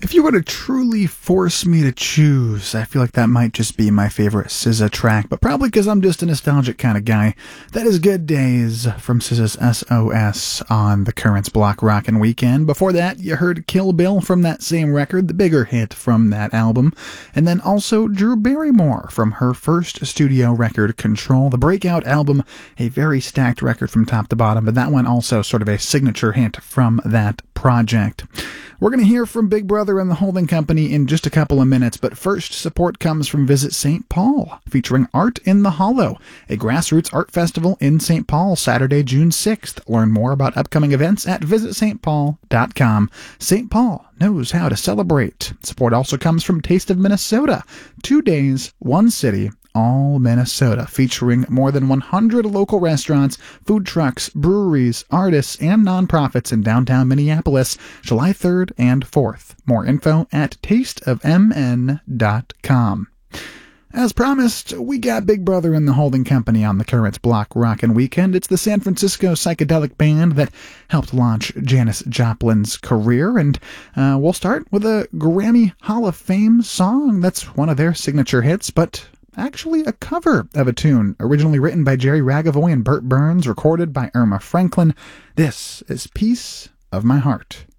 If you were to truly force me to choose, I feel like that might just be my favorite SZA track, but probably because I'm just a nostalgic kind of guy. That is Good Days from SZA's SOS on the Currents Block Rockin' Weekend. Before that, you heard Kill Bill from that same record, the bigger hit from that album, and then also Drew Barrymore from her first studio record, Control, the breakout album, a very stacked record from top to bottom, but that one also sort of a signature hit from that project. We're going to hear from Big Brother and the Holding Company in just a couple of minutes, but first, support comes from Visit St. Paul, featuring Art in the Hollow, a grassroots art festival in St. Paul, Saturday, June 6th. Learn more about upcoming events at visitstpaul.com. St. Paul knows how to celebrate. Support also comes from Taste of Minnesota, 2 days, 1 city, all Minnesota, featuring more than 100 local restaurants, food trucks, breweries, artists, and nonprofits in downtown Minneapolis, July 3rd and 4th. More info at tasteofmn.com. As promised, we got Big Brother and the Holding Company on the Currents Block Rockin' Weekend. It's the San Francisco psychedelic band that helped launch Janis Joplin's career, and we'll start with a Grammy Hall of Fame song that's one of their signature hits, but actually a cover of a tune originally written by Jerry Ragavoy and Burt Burns, recorded by Irma Franklin. This is Piece of My Heart.